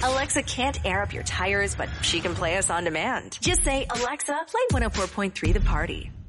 Alexa can't air up your tires, but she can play us on demand. Just say, Alexa, play 104.3 The Party.